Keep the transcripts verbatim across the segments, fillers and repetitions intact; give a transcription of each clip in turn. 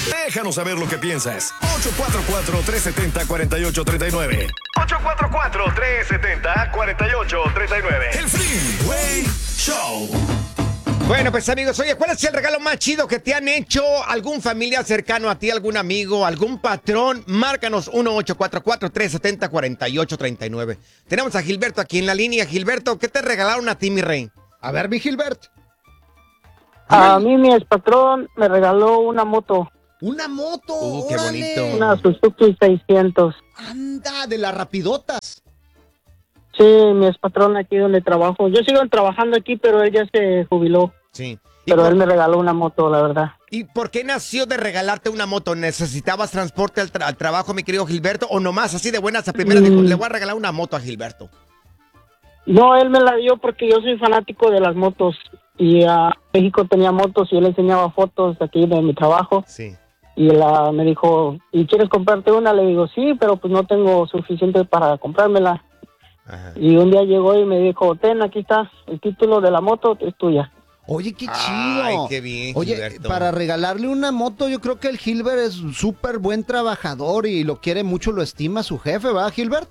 Déjanos saber lo que piensas. ocho cuatro cuatro, tres siete cero, cuatro ocho tres nueve. ocho cuatro cuatro, tres siete cero, cuatro ocho tres nueve. El Freeway Show. Bueno, pues amigos, oye, ¿cuál es el regalo más chido que te han hecho algún familiar cercano a ti, algún amigo, algún patrón? Márcanos uno ocho cuatro cuatro, tres siete cero, cuatro ocho tres nueve. Tenemos a Gilberto aquí en la línea. Gilberto, ¿qué te regalaron a ti, mi rey? A ver, mi Gilbert. A mí mi expatrón me regaló una moto. Una moto, Uh, qué órale. bonito. Una Suzuki seiscientos. Anda, de las rapidotas. Sí, mi expatrón aquí donde trabajo. Yo sigo trabajando aquí, pero ella se jubiló. Sí. ¿Y Pero por, él me regaló una moto, la verdad. ¿Y por qué nació de regalarte una moto? ¿Necesitabas transporte al, tra- al trabajo, mi querido Gilberto? ¿O nomás así de buenas a primeras Mm. dijo, le voy a regalar una moto a Gilberto? No, él me la dio porque yo soy fanático de las motos. Y a México tenía motos y él enseñaba fotos aquí de mi trabajo. Sí. Y la, me dijo, ¿y quieres comprarte una? Le digo, sí, pero pues no tengo suficiente para comprármela. Ajá. Y un día llegó y me dijo, ten, aquí está, el título de la moto es tuya. Oye, qué chido. Ay, qué bien, Oye, Gilberto. para regalarle una moto, yo creo que el Gilbert es un súper buen trabajador y lo quiere mucho, lo estima su jefe, ¿va, Gilbert?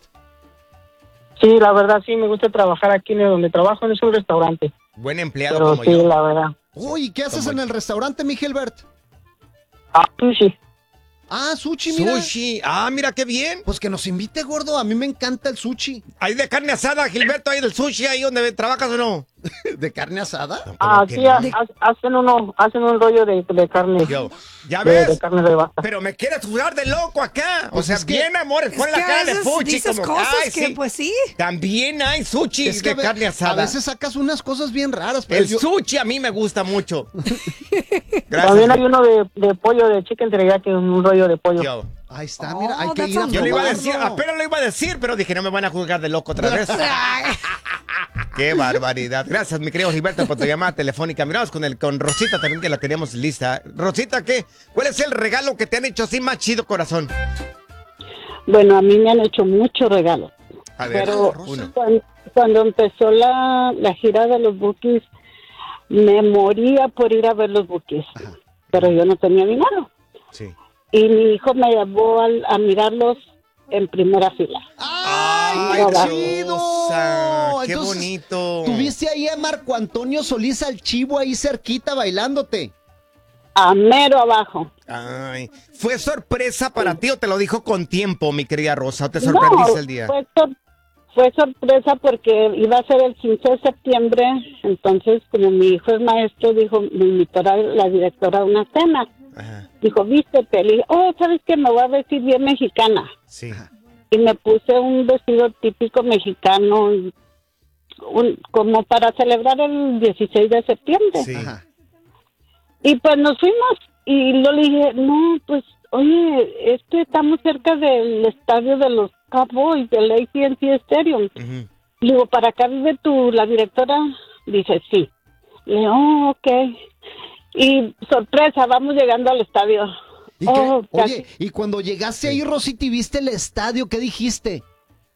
Sí, la verdad sí, me gusta trabajar aquí en donde trabajo, es un restaurante. Buen empleado Pero como sí, yo. la verdad. Uy, ¿qué haces Como en yo. el restaurante, mi Gilbert? Ah, sushi. Ah, sushi, mira. Sushi. Ah, mira qué bien. Pues que nos invite, gordo. A mí me encanta el sushi. Hay de carne asada, Gilberto, ahí del sushi, ahí donde trabajas o no. ¿De carne asada? ¿Cómo Ah, que sí, no? ha- ha- hacen uno, hacen un rollo de, de carne. Yo, ¿ya de, de ves? carne de vaca. Pero me quieres jugar de loco acá. O Pues sea, es que- bien, amores, Es pon la que cara a de veces fuchi. dices Como, cosas ay, que, sí. pues sí. También hay sushi Es que a de ve- carne asada. A veces sacas unas cosas bien raras, pero El yo... sushi a mí me gusta mucho. Gracias. También hay uno de, de pollo, de chicken teriyaki, un rollo de pollo. Yo, Ahí está, Oh, mira, hay que that ir a sounds yo le iba a probarlo. decir, apenas lo iba a decir, pero dije, no me van a juzgar de loco otra vez. Qué barbaridad. Gracias, mi querido Gilberto, por tu llamada telefónica. Miramos con el con Rosita también, que la tenemos lista. Rosita, ¿qué? ¿Cuál es el regalo que te han hecho así más chido, corazón? Bueno, a mí me han hecho muchos regalos. A ver, Pero uno. cuando, cuando empezó la, la gira de los Bukis, me moría por ir a ver los Bukis. Pero yo no tenía dinero. Sí. Y mi hijo me llevó al- a mirarlos en primera fila. ¡Ay, Ay, qué chido! Rosa, qué Entonces, bonito. Tuviste ahí a Marco Antonio Solís al chivo ahí cerquita bailándote. A mero abajo. Ay, ¿fue sorpresa para ti o te lo dijo con tiempo, mi querida Rosa? ¿O te sorprendiste No, el día? Fue, sor- fue sorpresa porque iba a ser el quince de septiembre. Entonces, como mi hijo es maestro, dijo, me invitó a la directora a una cena. Ajá, Dijo, vístete. Le dije, oh, ¿sabes qué? Me voy a vestir bien mexicana. sí. Y me puse un vestido típico mexicano, un- como para celebrar el dieciséis de septiembre. Sí. Ajá. Y pues nos fuimos. Y yo le dije, no, pues, oye, este estamos cerca del estadio de los Cowboys, del A T and T Stadium. Ujú. Le digo, ¿para acá vive tu, la directora? Dice, sí. Le digo, oh, ok. Y sorpresa, vamos llegando al estadio. ¿Y qué? Oh, casi- Oye, y cuando llegaste ahí, Rosita, y viste el estadio, ¿qué dijiste?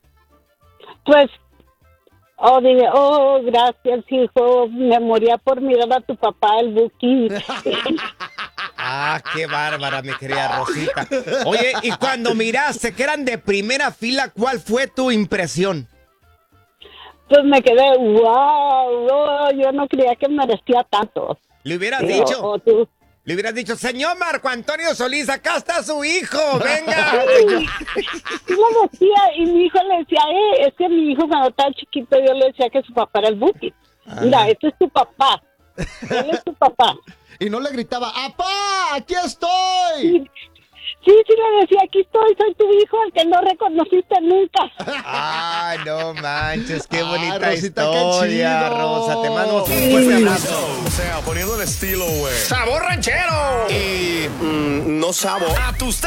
Pues, oh, dije, oh, gracias, hijo. Me moría por mirar a tu papá, el Buki. Ah, qué bárbara, mi querida Rosita. Oye, y cuando miraste que eran de primera fila, ¿cuál fue tu impresión? Pues me quedé, wow, oh, yo no creía que merecía tanto. Le hubieras Digo, dicho, oh, tú- le hubieras dicho, señor Marco Antonio Solís, acá está su hijo, venga. Sí lo decía, y mi hijo le decía, eh, es que mi hijo cuando estaba chiquito yo le decía que su papá era el Buki. Mira, este es tu papá. Él es tu papá. Y no le gritaba, ¡apá! ¡Aquí estoy! Sí, sí le decía, aquí estoy, soy tu hijo, el que no reconociste nunca. Ay, no manches, qué Ay, bonita Rosita, qué historia, chido. Rosa. Te mando un fuerte abrazo. O sea, poniendo el estilo, güey. ¡Sabor ranchero! Y mm, no sabo. A tus